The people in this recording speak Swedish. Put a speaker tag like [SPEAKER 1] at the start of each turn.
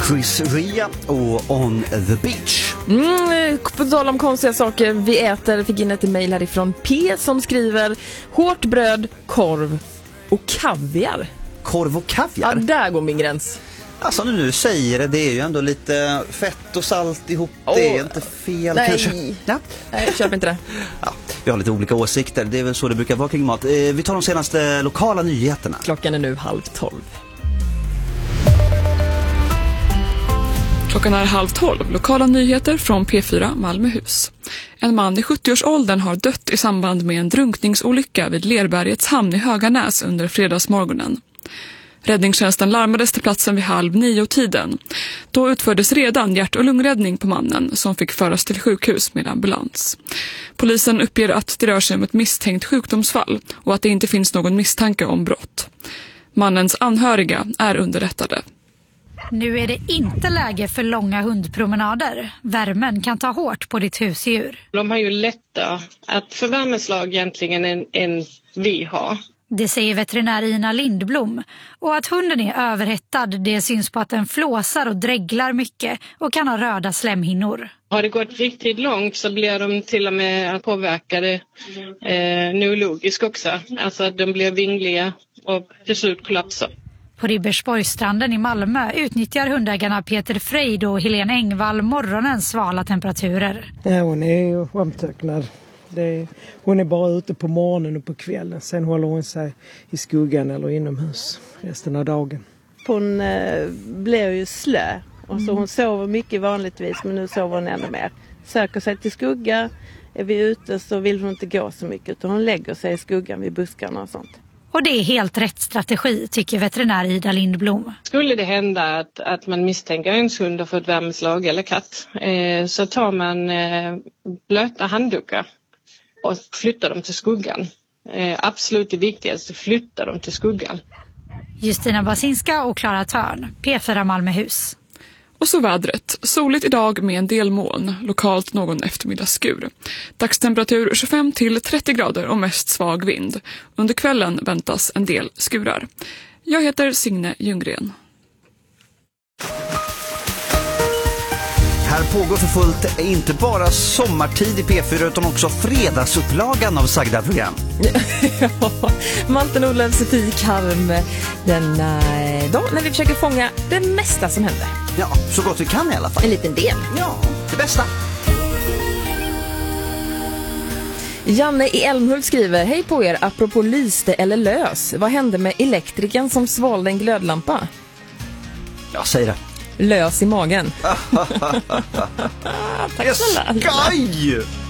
[SPEAKER 1] Chris Ria och On the Beach.
[SPEAKER 2] På tal om konstiga saker vi äter, fick in ett mejl härifrån P som skriver: hårt bröd, korv och kaviar.
[SPEAKER 1] Korv och kaviar?
[SPEAKER 2] Ja, där går min gräns.
[SPEAKER 1] Alltså nu säger det är ju ändå lite fett och salt ihop. Det är inte fel.
[SPEAKER 2] Nej.
[SPEAKER 1] Kanske. Ja.
[SPEAKER 2] Nej, jag köper inte det.
[SPEAKER 1] Ja, vi har lite olika åsikter. Det är väl så det brukar vara kring mat. Vi tar de senaste lokala nyheterna.
[SPEAKER 2] Klockan är nu 11:30.
[SPEAKER 3] Klockan är 11:30. Lokala nyheter från P4 Malmöhus. En man i 70-årsåldern har dött i samband med en drunkningsolycka vid Lerbergets hamn i Höganäs under fredagsmorgonen. Räddningstjänsten larmades till platsen vid 8:30-tiden. Då utfördes redan hjärt- och lungräddning på mannen som fick föras till sjukhus med ambulans. Polisen uppger att det rör sig om ett misstänkt sjukdomsfall och att det inte finns någon misstanke om brott. Mannens anhöriga är underrättade.
[SPEAKER 4] Nu är det inte läge för långa hundpromenader. Värmen kan ta hårt på ditt husdjur.
[SPEAKER 5] De har ju lättare att få värmeslag egentligen än vi har.
[SPEAKER 4] Det säger veterinär Ina Lindblom. Och att hunden är överhettad, det syns på att den flåsar och dreglar mycket och kan ha röda slemhinnor.
[SPEAKER 5] Har det gått riktigt långt så blir de till och med påverkade neurologiskt också. Alltså att de blir vingliga och till slut kollapsar.
[SPEAKER 4] På Ribersborgsstranden i Malmö utnyttjar hundägarna Peter Frejd och Helene Engvall morgonens svala temperaturer.
[SPEAKER 6] Ja, hon är ju omtöcknad. Hon är bara ute på morgonen och på kvällen. Sen håller hon sig i skuggan eller inomhus resten av dagen.
[SPEAKER 7] Hon blir ju slö. Och så hon sover mycket vanligtvis, men nu sover hon ännu mer. Söker sig till skugga. Är vi ute så vill hon inte gå så mycket. Utan hon lägger sig i skuggan vid buskarna och sånt.
[SPEAKER 4] Och det är helt rätt strategi, tycker veterinär Ida Lindblom.
[SPEAKER 5] Skulle det hända att man misstänker en hund har fått värmeslag eller katt, så tar man blöta handdukar och flyttar dem till skuggan. Absolut det viktigaste, flytta dem till skuggan.
[SPEAKER 4] Justina Basinska och Klara Törn, P4 Malmöhus.
[SPEAKER 3] Och så vädret. Soligt idag med en del moln. Lokalt någon eftermiddagsskur. Dagstemperatur 25-30 grader och mest svag vind. Under kvällen väntas en del skurar. Jag heter Signe Ljunggren.
[SPEAKER 1] Här pågår för fullt inte bara sommartid i P4 utan också fredagsupplagan av sagda program.
[SPEAKER 2] Ja, Malte Nordlöf, Sofie Karm, denna dag när vi försöker fånga det mesta som händer.
[SPEAKER 1] Ja, så gott vi kan i alla fall.
[SPEAKER 2] En liten del.
[SPEAKER 1] Ja, det bästa.
[SPEAKER 2] Janne i Älmhult skriver: hej på er, apropå lyste eller lös. Vad hände med elektrikern som svalde en glödlampa?
[SPEAKER 1] Ja, säg det.
[SPEAKER 2] Lös i magen.
[SPEAKER 1] Tack snälla. Skoj!